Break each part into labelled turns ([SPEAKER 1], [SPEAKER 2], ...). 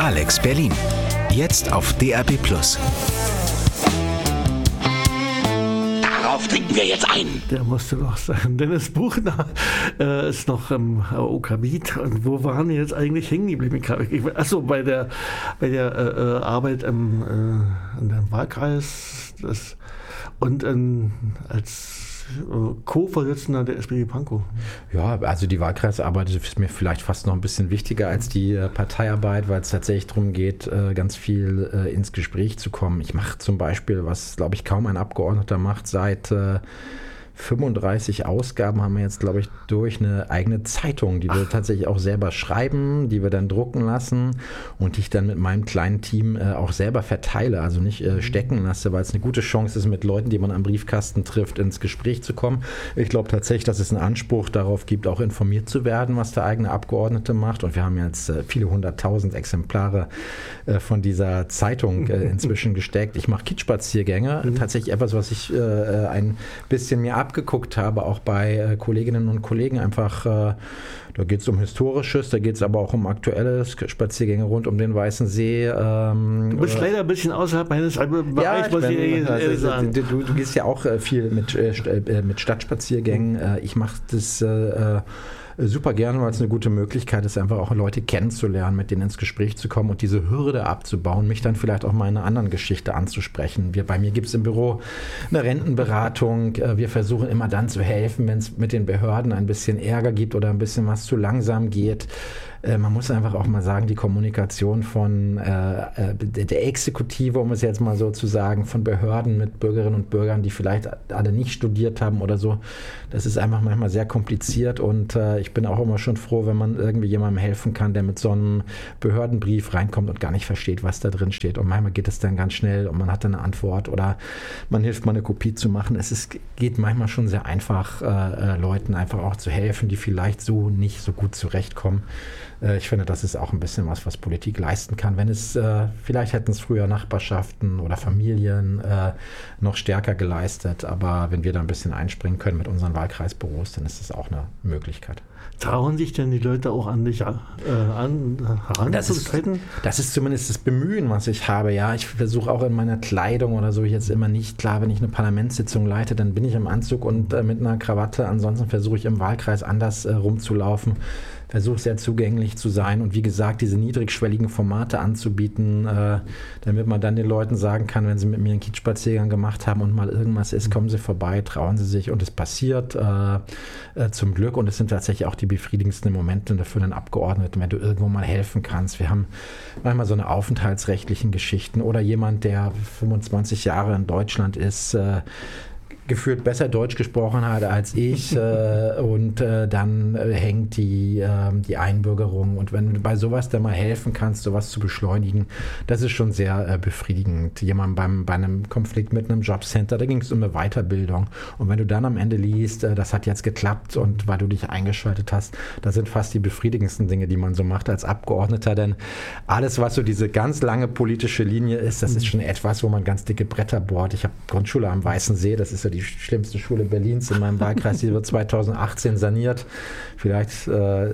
[SPEAKER 1] Alex Berlin. Jetzt auf DRB+.
[SPEAKER 2] Darauf trinken wir jetzt ein.
[SPEAKER 3] Der musste doch sein. Dennis Buchner ist noch im Okabit. Und wo waren die jetzt eigentlich hängen geblieben? Achso, bei der Arbeit an dem Wahlkreis und als Co-Vorsitzender der SPD Pankow.
[SPEAKER 4] Ja, also die Wahlkreisarbeit ist mir vielleicht fast noch ein bisschen wichtiger als die Parteiarbeit, weil es tatsächlich darum geht, ganz viel ins Gespräch zu kommen. Ich mache zum Beispiel, was glaube ich kaum ein Abgeordneter macht, seit 35 Ausgaben haben wir jetzt, glaube ich, durch eine eigene Zeitung, die wir tatsächlich auch selber schreiben, die wir dann drucken lassen und die ich dann mit meinem kleinen Team auch selber verteile, also nicht stecken lasse, weil es eine gute Chance ist, mit Leuten, die man am Briefkasten trifft, ins Gespräch zu kommen. Ich glaube tatsächlich, dass es einen Anspruch darauf gibt, auch informiert zu werden, was der eigene Abgeordnete macht, und wir haben jetzt viele 100.000 Exemplare von dieser Zeitung inzwischen gesteckt. Ich mache Kiez-Spaziergänge, tatsächlich etwas, was ich ein bisschen mir abgeguckt habe, auch bei Kolleginnen und Kollegen, einfach, da geht es um Historisches, da geht es aber auch um Aktuelles, Spaziergänge rund um den Weißen See.
[SPEAKER 3] Du bist leider ein bisschen außerhalb meines Bereichs, muss ich sagen.
[SPEAKER 4] Du gehst ja auch viel mit Stadtspaziergängen. Ich mache das super gerne, weil es eine gute Möglichkeit ist, einfach auch Leute kennenzulernen, mit denen ins Gespräch zu kommen und diese Hürde abzubauen, mich dann vielleicht auch mal in einer anderen Geschichte anzusprechen. Bei mir gibt es im Büro eine Rentenberatung. Wir versuchen immer dann zu helfen, wenn es mit den Behörden ein bisschen Ärger gibt oder ein bisschen was zu langsam geht. Man muss einfach auch mal sagen, die Kommunikation von der Exekutive, um es jetzt mal so zu sagen, von Behörden mit Bürgerinnen und Bürgern, die vielleicht alle nicht studiert haben oder so, das ist einfach manchmal sehr kompliziert, und ich bin auch immer schon froh, wenn man irgendwie jemandem helfen kann, der mit so einem Behördenbrief reinkommt und gar nicht versteht, was da drin steht, und manchmal geht es dann ganz schnell und man hat dann eine Antwort oder man hilft mal eine Kopie zu machen. Geht manchmal schon sehr einfach, Leuten einfach auch zu helfen, die vielleicht so nicht so gut zurechtkommen. Ich finde, das ist auch ein bisschen was Politik leisten kann. Wenn es, vielleicht hätten es früher Nachbarschaften oder Familien noch stärker geleistet, aber wenn wir da ein bisschen einspringen können mit unseren Wahlkreisbüros, dann ist das auch eine Möglichkeit.
[SPEAKER 3] Trauen sich denn die Leute auch an dich heranzutreten?
[SPEAKER 4] Das ist zumindest das Bemühen, was ich habe. Ja, ich versuche auch in meiner Kleidung oder so jetzt immer nicht, klar, wenn ich eine Parlamentssitzung leite, dann bin ich im Anzug und mit einer Krawatte. Ansonsten versuche ich im Wahlkreis anders rumzulaufen. Versuche sehr zugänglich zu sein und wie gesagt, diese niedrigschwelligen Formate anzubieten, damit man dann den Leuten sagen kann, wenn sie mit mir einen Kiezspaziergang gemacht haben und mal irgendwas ist, kommen sie vorbei, trauen sie sich, und es passiert zum Glück, und es sind tatsächlich auch die befriedigendsten Momente für einen Abgeordneten, wenn du irgendwo mal helfen kannst. Wir haben manchmal so eine aufenthaltsrechtlichen Geschichten oder jemand, der 25 Jahre in Deutschland ist, gefühlt besser Deutsch gesprochen hat als ich und dann hängt die Einbürgerung, und wenn du bei sowas dann mal helfen kannst, sowas zu beschleunigen, das ist schon sehr befriedigend. Jemand bei einem Konflikt mit einem Jobcenter, da ging es um eine Weiterbildung, und wenn du dann am Ende liest, das hat jetzt geklappt und weil du dich eingeschaltet hast, das sind fast die befriedigendsten Dinge, die man so macht als Abgeordneter, denn alles, was so diese ganz lange politische Linie ist, das ist schon etwas, wo man ganz dicke Bretter bohrt. Ich habe Grundschule am Weißen See, das ist ja die schlimmste Schule Berlins in meinem Wahlkreis, die wird 2018 saniert. Vielleicht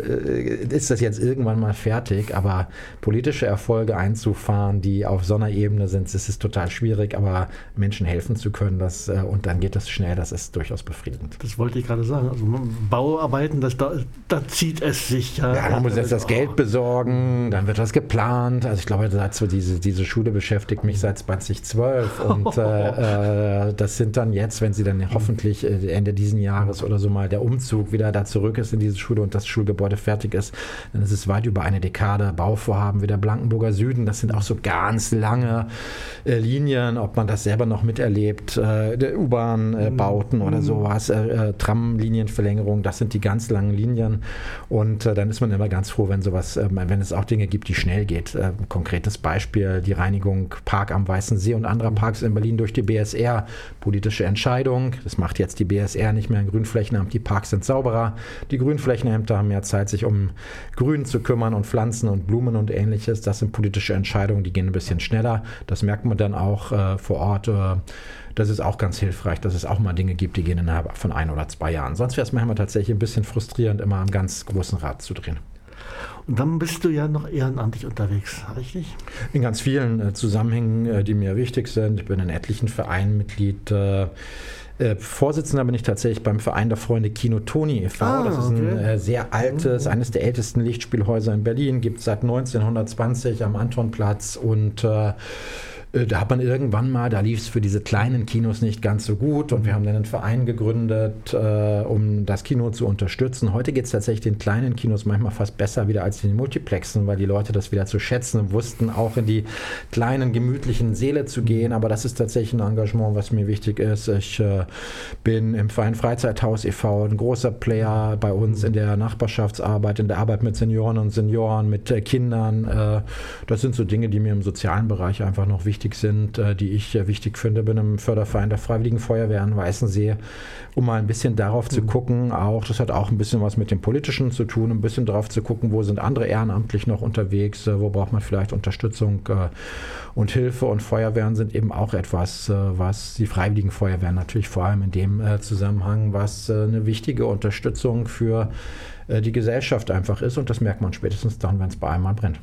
[SPEAKER 4] ist das jetzt irgendwann mal fertig, aber politische Erfolge einzufahren, die auf so einer Ebene sind, das ist total schwierig, aber Menschen helfen zu können, und dann geht das schnell, das ist durchaus befriedigend.
[SPEAKER 3] Das wollte ich gerade sagen. Also Bauarbeiten, da zieht es sich.
[SPEAKER 4] Ja, man muss jetzt das Geld besorgen, dann wird das geplant. Also ich glaube, diese Schule beschäftigt mich seit 2012 und das sind dann jetzt, wenn sie dann hoffentlich Ende diesen Jahres oder so mal der Umzug wieder da zurück ist in diese Schule und das Schulgebäude fertig ist, dann ist es weit über eine Dekade. Bauvorhaben wie der Blankenburger Süden, das sind auch so ganz lange Linien, ob man das selber noch miterlebt, U-Bahn-Bauten oder sowas, Tramlinienverlängerung, das sind die ganz langen Linien, und dann ist man immer ganz froh, wenn sowas, wenn es auch Dinge gibt, die schnell geht. Konkretes Beispiel, die Reinigung Park am Weißen See und anderer Parks in Berlin durch die BSR, politische Entscheidung, das macht jetzt die BSR nicht mehr, ein Grünflächenamt, die Parks sind sauberer, die Grünflächenämter haben mehr Zeit, sich um Grün zu kümmern und Pflanzen und Blumen und ähnliches, das sind politische Entscheidungen, die gehen ein bisschen schneller, das merkt man dann auch vor Ort. Das ist auch ganz hilfreich, dass es auch mal Dinge gibt, die gehen innerhalb von 1 oder 2 Jahren. Sonst wäre es manchmal tatsächlich ein bisschen frustrierend, immer am ganz großen Rad zu drehen.
[SPEAKER 3] Und dann bist du ja noch ehrenamtlich unterwegs, richtig?
[SPEAKER 4] In ganz vielen Zusammenhängen, die mir wichtig sind. Ich bin in etlichen Vereinen Mitglied. Vorsitzender bin ich tatsächlich beim Verein der Freunde Kino Toni e.V. Das ist ein sehr altes, eines der ältesten Lichtspielhäuser in Berlin, gibt es seit 1920 am Antonplatz und da hat man irgendwann mal, da lief es für diese kleinen Kinos nicht ganz so gut und wir haben dann einen Verein gegründet, um das Kino zu unterstützen. Heute geht es tatsächlich den kleinen Kinos manchmal fast besser wieder als den Multiplexen, weil die Leute das wieder zu schätzen wussten, auch in die kleinen, gemütlichen Säle zu gehen. Aber das ist tatsächlich ein Engagement, was mir wichtig ist. Ich bin im Verein Freizeithaus e.V. ein großer Player bei uns in der Nachbarschaftsarbeit, in der Arbeit mit Senioren und Senioren, mit Kindern. Das sind so Dinge, die mir im sozialen Bereich einfach noch wichtig sind, die ich wichtig finde. Bin im Förderverein der Freiwilligen Feuerwehr in Weißensee, um mal ein bisschen darauf zu gucken, auch das hat auch ein bisschen was mit dem Politischen zu tun, ein bisschen darauf zu gucken, wo sind andere ehrenamtlich noch unterwegs, wo braucht man vielleicht Unterstützung und Hilfe, und Feuerwehren sind eben auch etwas, was die Freiwilligen Feuerwehren natürlich vor allem in dem Zusammenhang, was eine wichtige Unterstützung für die Gesellschaft einfach ist, und das merkt man spätestens dann, wenn es bei einem mal brennt.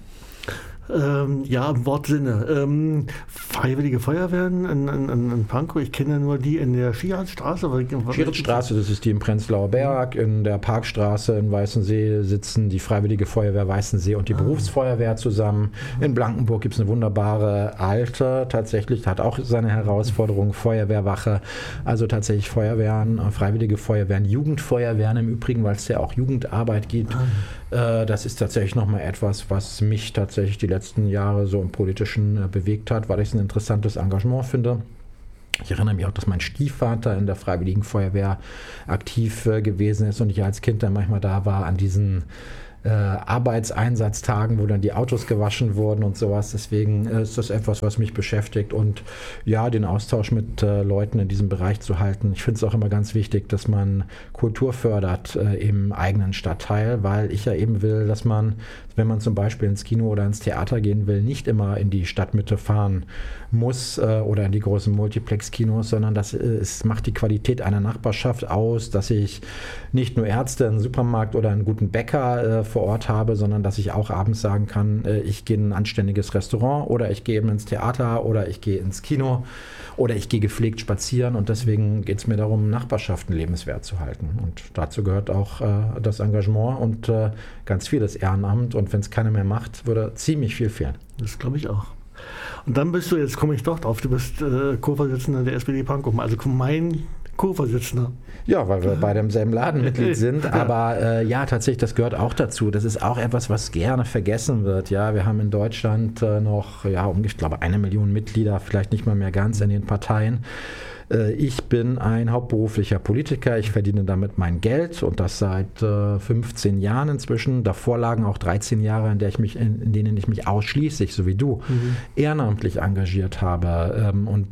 [SPEAKER 3] Ja, im Wortsinne. Freiwillige Feuerwehren in Pankow, ich kenne ja nur die in der Schieritstraße.
[SPEAKER 4] Schieritstraße, das ist die im Prenzlauer Berg. In der Parkstraße in Weißensee sitzen die Freiwillige Feuerwehr Weißensee und die Berufsfeuerwehr zusammen. In Blankenburg gibt es eine wunderbare alte, tatsächlich, hat auch seine Herausforderung, Feuerwehrwache. Also tatsächlich Feuerwehren, Freiwillige Feuerwehren, Jugendfeuerwehren im Übrigen, weil es ja auch Jugendarbeit gibt. Das ist tatsächlich nochmal etwas, was mich tatsächlich die letzten Jahre so im Politischen bewegt hat, weil ich es ein interessantes Engagement finde. Ich erinnere mich auch, dass mein Stiefvater in der Freiwilligen Feuerwehr aktiv gewesen ist und ich als Kind dann manchmal da war an diesen Arbeitseinsatztagen, wo dann die Autos gewaschen wurden und sowas. Deswegen ist das etwas, was mich beschäftigt, und ja, den Austausch mit Leuten in diesem Bereich zu halten. Ich finde es auch immer ganz wichtig, dass man Kultur fördert im eigenen Stadtteil, weil ich ja eben will, dass man, wenn man zum Beispiel ins Kino oder ins Theater gehen will, nicht immer in die Stadtmitte fahren muss oder in die großen Multiplex-Kinos, sondern es macht die Qualität einer Nachbarschaft aus, dass ich nicht nur Ärzte, einen Supermarkt oder einen guten Bäcker vor Ort habe, sondern dass ich auch abends sagen kann, ich gehe in ein anständiges Restaurant oder ich gehe eben ins Theater oder ich gehe ins Kino oder ich gehe gepflegt spazieren, und deswegen geht es mir darum, Nachbarschaften lebenswert zu halten, und dazu gehört auch das Engagement und ganz viel das Ehrenamt, und wenn es keiner mehr macht, würde ziemlich viel fehlen.
[SPEAKER 3] Das glaube ich auch. Und dann bist du, jetzt komme ich doch drauf, du bist Co-Vorsitzender der SPD Pankow, also mein Co-Vorsitzender.
[SPEAKER 4] Ja, weil wir beide im selben Laden Mitglied sind, aber ja, tatsächlich, das gehört auch dazu. Das ist auch etwas, was gerne vergessen wird. Ja, wir haben in Deutschland noch, ich glaube, 1 Million Mitglieder, vielleicht nicht mal mehr ganz in den Parteien. Ich bin ein hauptberuflicher Politiker, ich verdiene damit mein Geld, und das seit 15 Jahren inzwischen. Davor lagen auch 13 Jahre, in denen ich mich ausschließlich, so wie du, ehrenamtlich engagiert habe.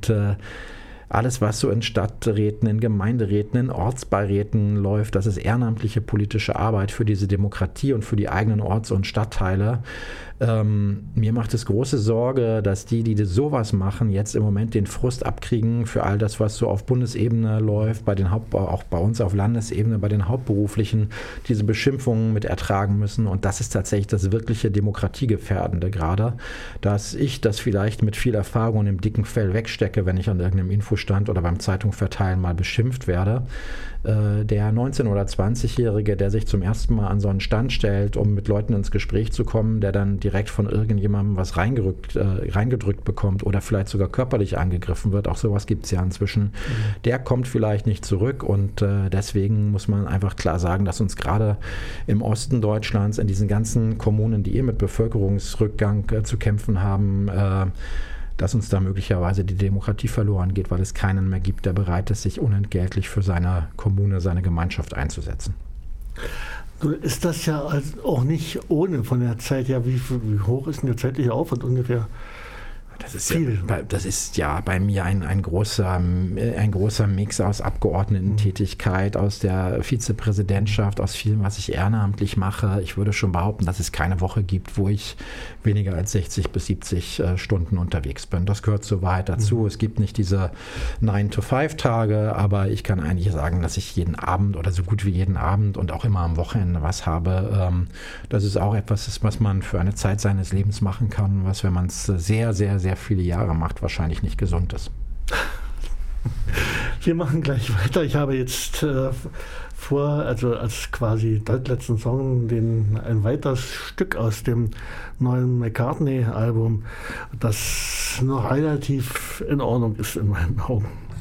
[SPEAKER 4] Alles, was so in Stadträten, in Gemeinderäten, in Ortsbeiräten läuft, das ist ehrenamtliche politische Arbeit für diese Demokratie und für die eigenen Orts- und Stadtteile. Mir macht es große Sorge, dass die sowas machen, jetzt im Moment den Frust abkriegen für all das, was so auf Bundesebene läuft, auch bei uns auf Landesebene, bei den Hauptberuflichen, diese Beschimpfungen mit ertragen müssen. Und das ist tatsächlich das wirkliche Demokratiegefährdende gerade, dass ich das vielleicht mit viel Erfahrung und im dicken Fell wegstecke, wenn ich an irgendeinem Infostand oder beim Zeitungverteilen mal beschimpft werde. Der 19- oder 20-Jährige, der sich zum ersten Mal an so einen Stand stellt, um mit Leuten ins Gespräch zu kommen, der dann direkt von irgendjemandem was reingedrückt bekommt oder vielleicht sogar körperlich angegriffen wird, auch sowas gibt es ja inzwischen, der kommt vielleicht nicht zurück, und deswegen muss man einfach klar sagen, dass uns gerade im Osten Deutschlands, in diesen ganzen Kommunen, die mit Bevölkerungsrückgang zu kämpfen haben, dass uns da möglicherweise die Demokratie verloren geht, weil es keinen mehr gibt, der bereit ist, sich unentgeltlich für seine Kommune, seine Gemeinschaft einzusetzen.
[SPEAKER 3] Nun ist das ja auch nicht ohne von der Zeit her. Wie hoch ist denn der zeitliche Aufwand ungefähr?
[SPEAKER 4] Das ist ja bei mir ein großer Mix aus Abgeordnetentätigkeit, aus der Vizepräsidentschaft, aus vielem, was ich ehrenamtlich mache. Ich würde schon behaupten, dass es keine Woche gibt, wo ich weniger als 60 bis 70 Stunden unterwegs bin. Das gehört zur Wahrheit dazu. Es gibt nicht diese 9-to-5-Tage, aber ich kann eigentlich sagen, dass ich jeden Abend oder so gut wie jeden Abend und auch immer am Wochenende was habe. Das ist auch etwas, was man für eine Zeit seines Lebens machen kann, was, wenn man es sehr, sehr, sehr viele Jahre macht, wahrscheinlich nicht gesund ist.
[SPEAKER 3] Wir machen gleich weiter. Ich habe jetzt vor, also als quasi letzten Song, ein weiteres Stück aus dem neuen McCartney-Album, das noch relativ in Ordnung ist in meinen Augen.